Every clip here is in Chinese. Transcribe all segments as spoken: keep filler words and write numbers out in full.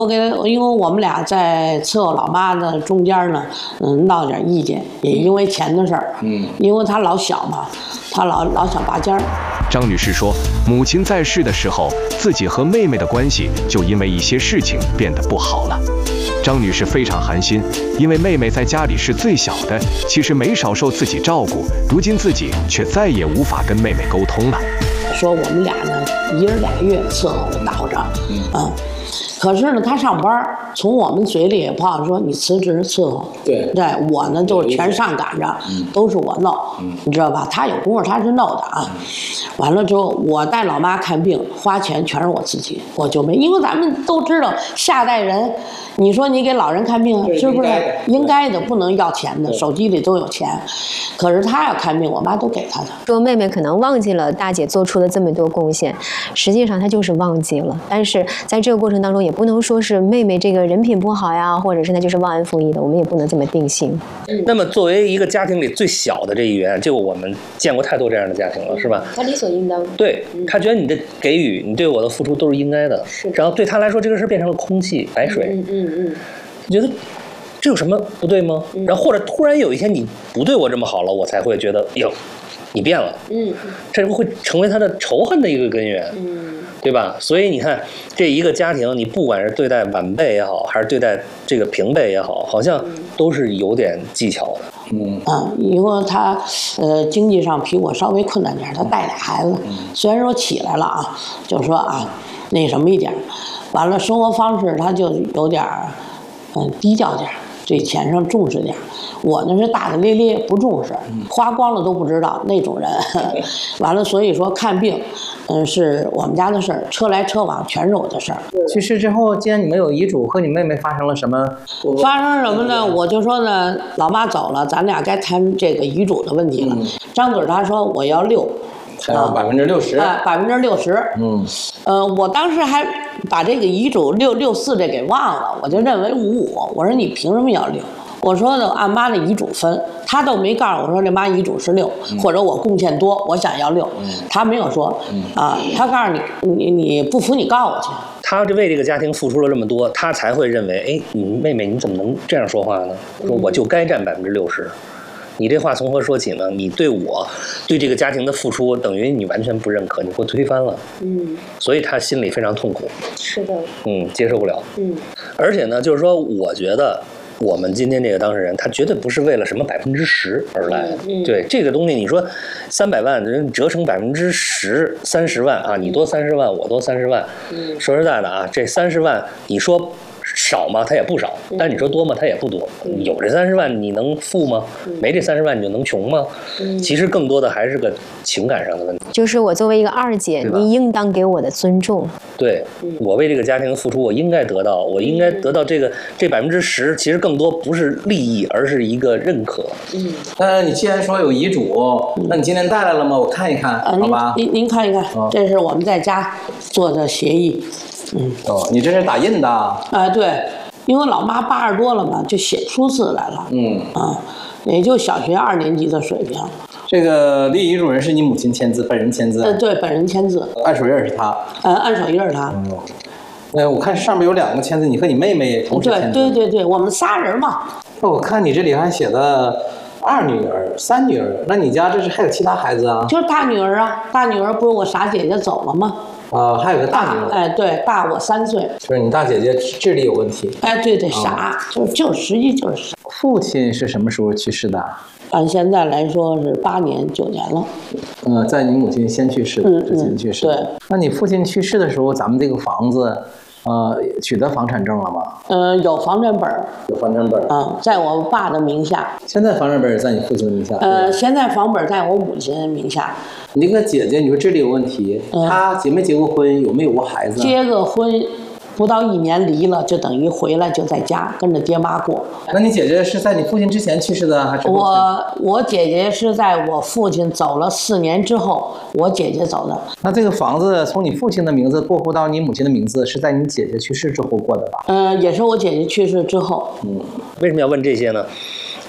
我给他，因为我们俩在伺候老妈的中间呢，嗯，闹点意见，也因为钱的事儿。嗯，因为他老小嘛，他老老想拔尖儿。 张女士说，母亲在世的时候，自己和妹妹的关系就因为一些事情变得不好了。张女士非常寒心，因为妹妹在家里是最小的，其实没少受自己照顾，如今自己却再也无法跟妹妹沟通了。 说我们俩呢，一人俩月伺候着倒着，嗯。可是呢，他上班，从我们嘴里也不好说你辞职伺候。 对， 对我呢就全上赶着，嗯、都是我弄，嗯、你知道吧？他有功夫他是弄的啊。嗯、完了之后，我带老妈看病，花钱全是我自己，我就没，因为咱们都知道下代人，你说你给老人看病是不是应该的？不能要钱的，手机里都有钱。可是他要看病，我妈都给他的。 说妹妹可能忘记了大姐做出了这么多贡献，实际上她就是忘记了，但是在这个过程当中也不能说是妹妹这个人品不好呀，或者是她就是忘恩负义的，我们也不能这么定性。 那么作为一个家庭里最小的这一员，就我们见过太多这样的家庭了，是吧？ 他理所应当。 对，他觉得你的给予，你对我的付出都是应该的，然后对他来说这个事变成了空气白水。嗯嗯嗯，你觉得这有什么不对吗？然后或者突然有一天你不对我这么好了，我才会觉得哟，你变了。嗯，这会成为他的仇恨的一个根源。嗯。对吧？所以你看，这一个家庭，你不管是对待晚辈也好，还是对待这个平辈也好，好像都是有点技巧的。 嗯啊，因为他呃经济上比我稍微困难点，他带俩孩子，虽然说起来了啊，就说啊那什么一点，完了生活方式他就有点嗯低调点，对钱上重视点。我呢是大大咧咧不重视，花光了都不知道那种人。完了，所以说看病，嗯，是我们家的事儿，车来车往全是我的事儿。 去世之后，既然你们有遗嘱，和你妹妹发生了什么？ 发生什么呢？我就说呢，老妈走了，咱俩该谈这个遗嘱的问题了。嗯、张嘴他说我要六。 还有百分之六十啊，百分之六十。嗯，呃，我当时还把这个遗嘱六六四这给忘了，我就认为五五。我说你凭什么要六？我说呢，按妈的遗嘱分，他都没告诉我说这妈遗嘱是六，嗯、或者我贡献多，我想要六，嗯、他没有说，嗯、啊，他告诉你，你你不服你告我去。 他为这个家庭付出了这么多，他才会认为，哎，你妹妹你怎么能这样说话呢？说我就该占百分之六十。你这话从何说起呢？你对我对这个家庭的付出，等于你完全不认可，你给我推翻了。嗯，所以他心里非常痛苦。 是的。嗯， 接受不了。嗯，而且呢，就是说，我觉得我们今天这个当事人，他绝对不是为了什么百分之十而来。嗯，对这个东西，你说三百万人折成百分之十，三十万啊，你多三十万，我多三十万。嗯，说实在的啊，这三十万，你说少吗？它也不少，但你说多吗？它也不多。有这三十万，你能富吗？没这三十万，你就能穷吗？其实更多的还是个情感上的问题。 就是我作为一个二姐，你应当给我的尊重。 对，我为这个家庭付出，我应该得到，我应该得到这个这百分之十。其实更多不是利益，而是一个认可。 嗯。但是你既然说有遗嘱，那你今天带来了吗？我看一看，好吧？ 您您看一看，这是我们在家做的协议。 嗯哦，你这是打印的啊？ 啊，对，因为老妈八十多了嘛，就写出字来了。嗯啊，也就小学二年级的水平。 这个立遗嘱人是你母亲签字，本人签字？ 呃，对，本人签字。 按手印是他？ 呃，按手印是他。 嗯，那我看上面有两个签字，你和你妹妹同时签字。 对对对对，我们仨人嘛。 那我看你这里还写的二女儿、三女儿，那你家这是还有其他孩子啊？ 就是大女儿啊，大女儿不是我傻姐姐走了吗？ 啊、呃，还有个大女儿， 哎，对，大我三岁。 就是你大姐姐智力有问题。 哎，对对，傻，就就实际就是傻。 父亲是什么时候去世的？ 按现在来说是八年九年了。 呃，在你母亲先去世的之前去世。 对。 那你父亲去世的时候，咱们这个房子，呃，取得房产证了吗？ 呃，有房产本儿。 有房产本儿。 嗯，在我爸的名下。 现在房产本儿在你父亲的名下。 呃，现在房本在我母亲的名下。 你那个姐姐，你说智力有问题，嗯、她结没结过婚？有没有过孩子？ 结个婚，不到一年离了，就等于回来就在家跟着爹妈过。 那你姐姐是在你父亲之前去世的，还是？ 我我姐姐是在我父亲走了四年之后，我姐姐走的。 那这个房子从你父亲的名字过户到你母亲的名字，是在你姐姐去世之后过的吧？ 嗯、呃，也是我姐姐去世之后。 嗯，为什么要问这些呢？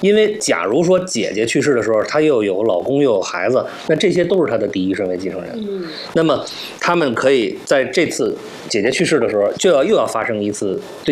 因为假如说姐姐去世的时候，她又有老公又有孩子，那这些都是她的第一顺位继承人。嗯，那么他们可以在这次姐姐去世的时候，就要又要发生一次对